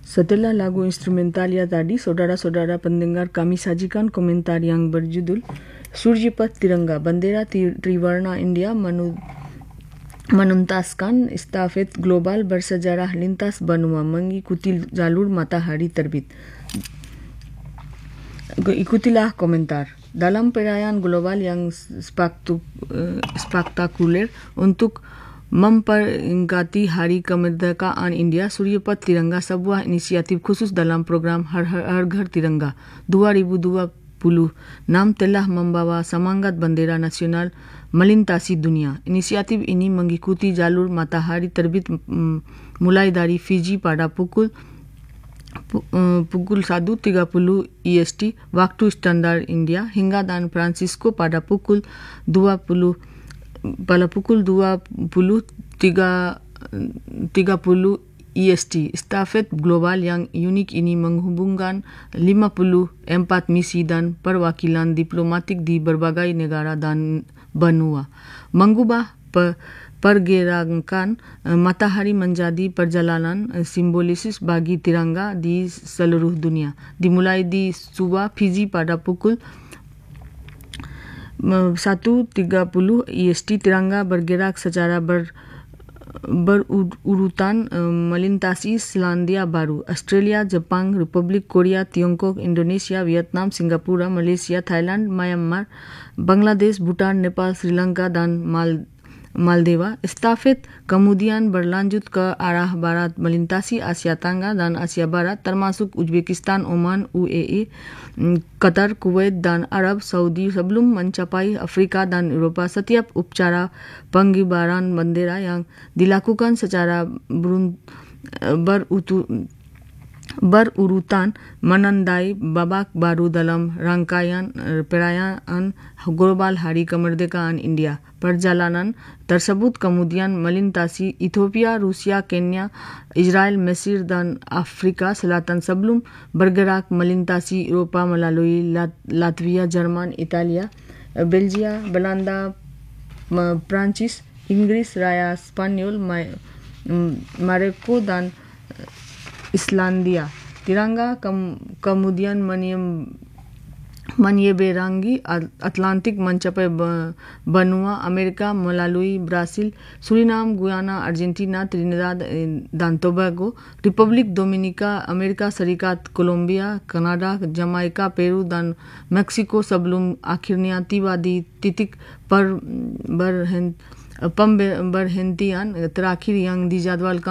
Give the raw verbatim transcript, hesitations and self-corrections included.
Setelah lagu instrumentalia tadi, saudara-saudara pendengar, kami sajikan komentar yang berjudul Surjipat Tiranga, bendera Triwarna India menu, menuntaskan estafet global bersejarah lintas benua mengikuti jalur matahari terbit. Ikutilah komentar. Dalam perayaan global yang spektakuler untuk memperingati Hari Kemerdekaan India, Surjipat Tiranga sebuah inisiatif khusus dalam program Har Har Ghar Tiranga dua ribu dua puluh enam telah membawa semangat bendera nasional melintasi dunia. Inisiatif ini mengikuti jalur matahari terbit mulai dari Fiji pada pukul pukul satu tiga puluh E S T waktu standar India hingga San Francisco pada pukul dua puluh pada pukul dua puluh tiga puluh E S T. Estafet global yang unik ini menghubungkan lima puluh empat misi dan perwakilan diplomatik di berbagai negara dan benua, mengubah pe pergerakan matahari menjadi perjalanan simbolis bagi tiranga di seluruh dunia. Dimulai di Suva, Fiji pada pukul satu tiga puluh E S T, tiranga bergerak secara ber, berurutan melintasi Selandia Baru, Australia, Jepang, Republik Korea, Tiongkok, Indonesia, Vietnam, Singapura, Malaysia, Thailand, Myanmar, Bangladesh, Bhutan, Nepal, Sri Lanka dan Mal Maldiva. Estafet kemudian berlanjut ke arah barat melintasi Asia Tengah dan Asia Barat termasuk Uzbekistan, Oman, U A E, Qatar, Kuwait dan Arab Saudi sebelum mencapai Afrika dan Eropah. Setiap upacara pengibaran bendera yang dilakukan secara berutu, berurutan menandai babak baru dalam rangkaian perayaan global Hari Kemerdekaan India. Perjalanan tersebut kemudian melintasi Ethiopia, Rusia, Kenya, Israel, Mesir dan Afrika Selatan sebelum bergerak melintasi Eropah melalui Lat Latvia, Jerman, Italia, Belgia, Belanda, Prancis, Inggris Raya, Spanyol, Maroko dan Islandia. Tiranga kem kemudian menyem menyeberangi Atlantik mencapai benua Amerika melalui Brasil, Suriname, Guyana, Argentina, Trinidad dan Tobago, Republik Dominika, Amerika Serikat, Colombia, Kanada, Jamaika, Peru dan Meksiko sebelum akhirnya tiba di titik per berhenti, pemberhentian terakhir yang dijadwalkan